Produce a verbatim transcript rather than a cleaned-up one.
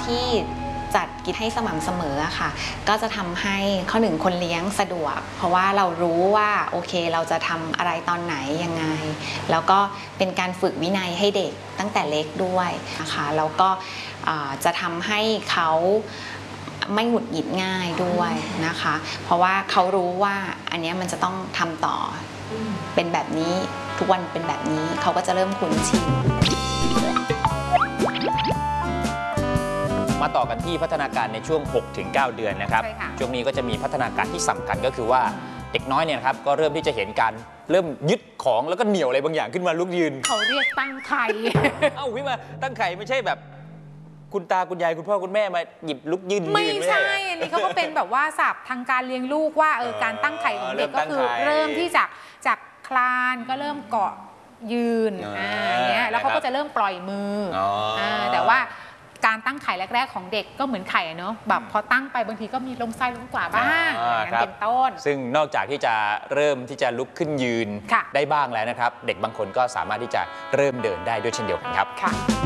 ที่จัดกิจให้สม่ำเสมอค่ะก็จะทำให้ข้อหนึ่งคนเลี้ยงสะดวกเพราะว่าเรารู้ว่าโอเคเราจะทำอะไรตอนไหนยังไงแล้วก็เป็นการฝึกวินัยให้เด็กตั้งแต่เล็กด้วยนะคะแล้วก็จะทำให้เขาไม่หงุดหงิดง่ายด้วยนะคะเพราะว่าเขารู้ว่าอันนี้มันจะต้องทำต่อเป็นแบบนี้ทุกวันเป็นแบบนี้เขาก็จะเริ่มคุ้นชินมาต่อกันที่พัฒนาการในช่วง หกถึงเก้า เดือนนะครับช่วงนี้ก็จะมีพัฒนาการที่สำคัญก็คือว่าเด็กน้อยเนี่ยครับก็เริ่มที่จะเห็นการเริ่มยึดของแล้วก็เหนี่ยวอะไรบางอย่างขึ้นมาลุกยืนเขาเรียกตั้งไข่เอ้าพี่มาตั้งไข่ไม่ใช่แบบคุณตาคุณยายคุณพ่อคุณแม่มาหยิบลุกยืนไม่ใช่อันนี้เขาก็เป็นแบบว่าศัพท์ทางการเลี้ยงลูกว่าเออการตั้งไข่ของเด็กก็คือเริ่มที่จากจากคลานก็เริ่มเกาะยืนอย่างเงี้ยแล้วเขาก็จะเริ่มปล่อยมือแต่ว่าการตั้งไข่แรกๆของเด็กก็เหมือนไข่เนาะแบบพอตั้งไปบางทีก็มีลงไส้ลงกว่าบ้างอย่างนั้นเป็นต้นซึ่งนอกจากที่จะเริ่มที่จะลุกขึ้นยืนได้บ้างแล้วนะครับเด็กบางคนก็สามารถที่จะเริ่มเดินได้ด้วยเช่นเดียวกันครับ